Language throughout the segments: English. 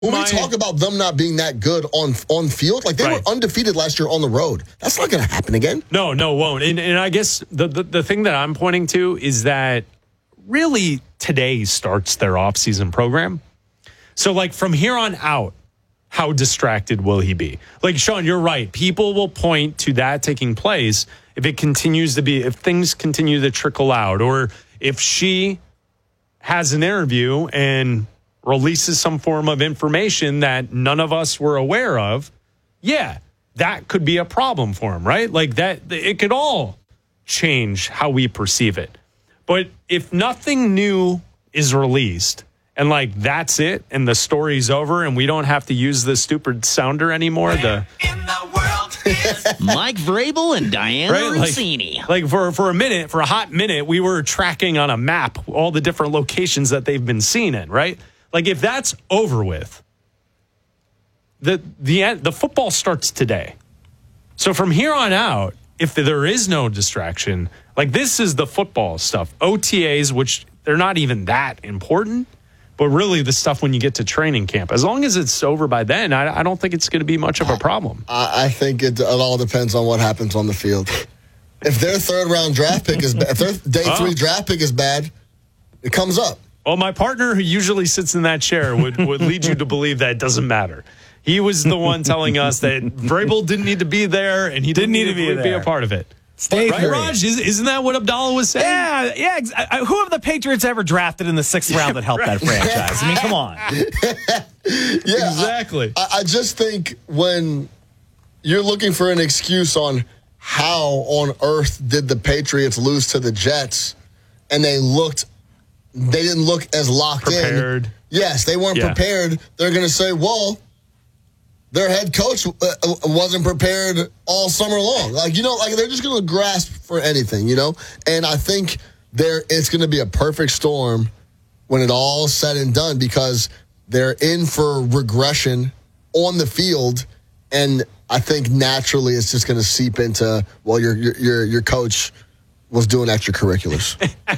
When we talk about them not being that good on field, like they were undefeated last year on the road. That's not going to happen again. No, won't. And I guess the thing that I'm pointing to is that really today starts their offseason program. So, like, from here on out, how distracted will he be? Like, Sean, you're right. People will point to that taking place if things continue to trickle out, or if she has an interview and releases some form of information that none of us were aware of. Yeah, that could be a problem for him, right? Like that, it could all change how we perceive it. But if nothing new is released and like that's it and the story's over and we don't have to use the stupid sounder anymore, Mike Vrabel and Diana Rossini. Like for a hot minute, we were tracking on a map all the different locations that they've been seen in, right? Like if that's over with, the football starts today. So from here on out, if there is no distraction, like this is the football stuff. OTAs, which they're not even that important, but really the stuff when you get to training camp. As long as it's over by then, I don't think it's going to be much of a problem. I think it all depends on what happens on the field. If their third-round draft pick is bad, if their day 3 draft pick is bad, it comes up. Well, my partner who usually sits in that chair would lead you to believe that it doesn't matter. He was the one telling us that Vrabel didn't need to be there and he didn't need to be a part of it. Right, Raj? Isn't that what Abdallah was saying? Yeah. Who have the Patriots ever drafted in the 6th round that helped that franchise? I mean, come on. Yeah, exactly. I just think when you're looking for an excuse on how on earth did the Patriots lose to the Jets, and they didn't look as locked prepared. in. Yes, they weren't prepared. They're going to say, well, their head coach wasn't prepared all summer long. Like they're just going to grasp for anything, And I think it's going to be a perfect storm when it all is said and done because they're in for regression on the field, and I think naturally it's just going to seep into, well, your coach was doing extracurriculars.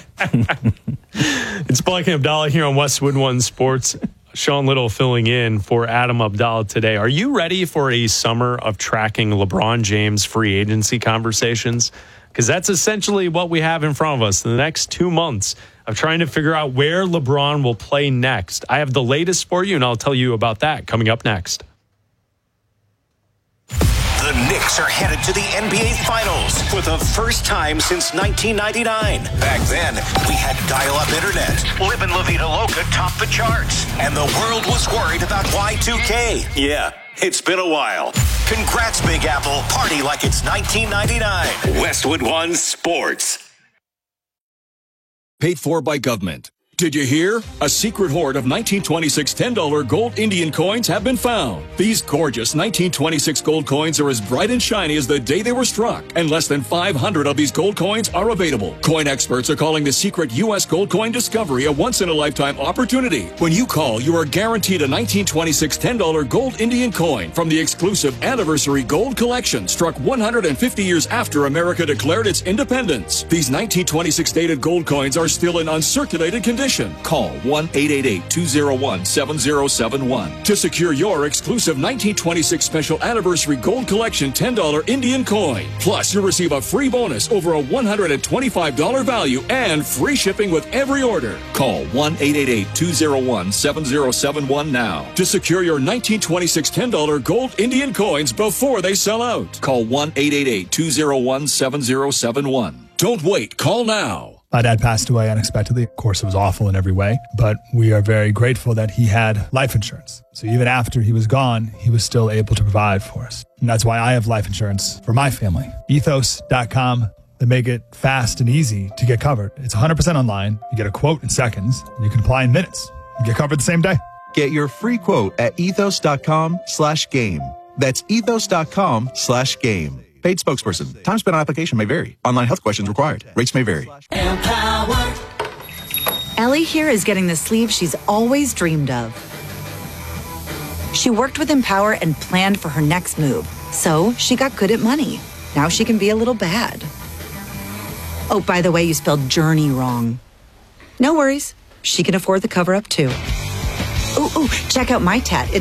It's Blake and Abdallah here on Westwood One Sports. Sean Little filling in for Adam Abdallah today. Are you ready for a summer of tracking LeBron James free agency conversations? Because that's essentially what we have in front of us in the next 2 months of trying to figure out where LeBron will play next. I have the latest for you, and I'll tell you about that coming up next. The Knicks are headed to the NBA Finals for the first time since 1999. Back then, we had dial-up internet. Livin' La Vida Loca topped the charts. And the world was worried about Y2K. Yeah, it's been a while. Congrats, Big Apple. Party like it's 1999. Westwood One Sports. Paid for by government. Did you hear? A secret hoard of 1926 $10 gold Indian coins have been found. These gorgeous 1926 gold coins are as bright and shiny as the day they were struck, and less than 500 of these gold coins are available. Coin experts are calling the secret U.S. gold coin discovery a once-in-a-lifetime opportunity. When you call, you are guaranteed a 1926 $10 gold Indian coin from the exclusive Anniversary Gold Collection, struck 150 years after America declared its independence. These 1926 dated gold coins are still in uncirculated condition. Call 1-888-201-7071 to secure your exclusive 1926 Special Anniversary Gold Collection $10 Indian coin. Plus, you'll receive a free bonus over a $125 value and free shipping with every order. Call 1-888-201-7071 now to secure your 1926 $10 gold Indian coins before they sell out. Call 1-888-201-7071. Don't wait. Call now. My dad passed away unexpectedly. Of course, it was awful in every way, but we are very grateful that he had life insurance. So even after he was gone, he was still able to provide for us. And that's why I have life insurance for my family. Ethos.com. They make it fast and easy to get covered. It's 100% online. You get a quote in seconds, and you can apply in minutes. You get covered the same day. Get your free quote at ethos.com/game. That's ethos.com/game. Paid spokesperson. Time spent on application may vary. Online health questions required. Rates may vary. Ellie here is getting the sleeve she's always dreamed of. She worked with Empower and planned for her next move. So she got good at money. Now she can be a little bad. Oh, by the way, you spelled journey wrong. No worries. She can afford the cover-up too. Ooh, check out my tat.